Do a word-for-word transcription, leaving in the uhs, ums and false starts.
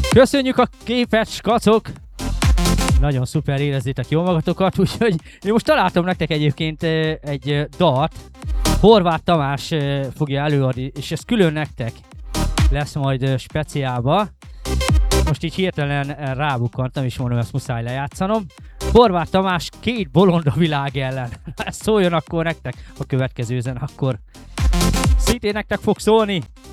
Köszönjük a képet, skacok! Nagyon szuper, érezzétek jól magatokat, úgyhogy én most találtam nektek egyébként egy dalt. Horváth Tamás fogja előadni, és ez külön nektek lesz majd speciálba. Most így hirtelen rábukkantam, és mondom, ezt muszáj lejátszanom. Horváth Tamás, Két bolond a világ ellen. Ez szóljon akkor nektek a következő zene, akkor szintén nektek fog szólni.